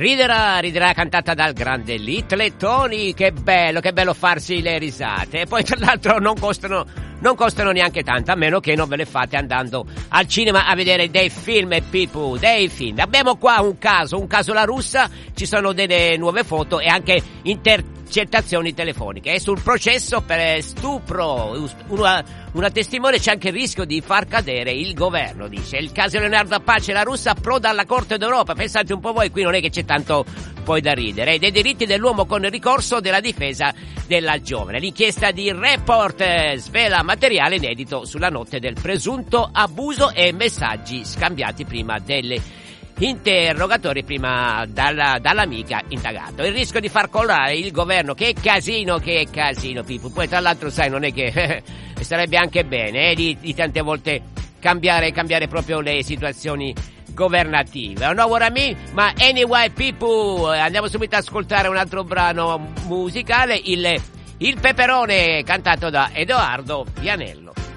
Riderà, cantata dal grande Little Tony. Che bello farsi le risate. E poi tra l'altro non costano neanche tanto, a meno che non ve le fate andando al cinema a vedere dei film, Pipu, dei film. Abbiamo qua un caso La Russa, ci sono delle nuove foto e anche intercettazioni telefoniche. È sul processo per stupro, una testimone, c'è anche il rischio di far cadere il governo, dice. Il caso Leonardo Apace, La Russa approda alla Corte d'Europa. Pensate un po' voi, qui non è che c'è tanto poi da ridere. Dei diritti dell'uomo con il ricorso della difesa della giovane. L'inchiesta di Report svela materiale inedito sulla notte del presunto abuso e messaggi scambiati prima delle interrogatori, prima dall'amica indagato. Il rischio di far collare il governo, che casino Pippo. Poi tra l'altro sai, non è che sarebbe anche bene di tante volte cambiare proprio le situazioni governative. No, what I mean? Ma anyway, Pippo, andiamo subito ad ascoltare un altro brano musicale, il Peperone, cantato da Edoardo Pianello.